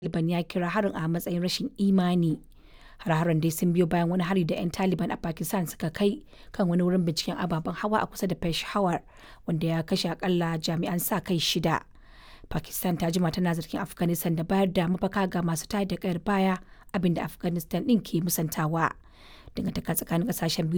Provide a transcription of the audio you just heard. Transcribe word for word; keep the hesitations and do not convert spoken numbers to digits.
Taliban ya kira harin a matsayin rashin imani. Hare-haren dai sun biyo bayan wani hari da 'yan Taliban a Pakistan suka kai kan wani wurin binciken ababen hawa a kusa da Peshawar, wanda ya kashe akalla jami'an sa-kai shida. Pakistan ta jima tana zargin Afghanistan da bayar da mafaka ga masu tayar da kayar baya, abinda Afghanistan ɗin ke musantawa. Dangantaka tsakanin ƙasashen biyu